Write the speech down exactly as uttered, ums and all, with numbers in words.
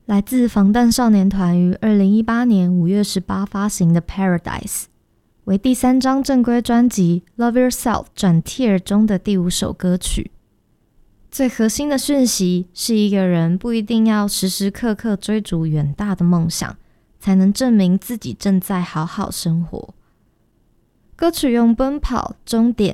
来自防弹少年团于二零一八年五月十八发行的 Paradise， 为第三张正规专辑 Love Yourself 转 Tear 中的第五首歌曲。最核心的讯息是，一个人不一定要时时刻刻追逐远大的梦想，才能证明自己正在好好生活。歌曲用奔跑、终点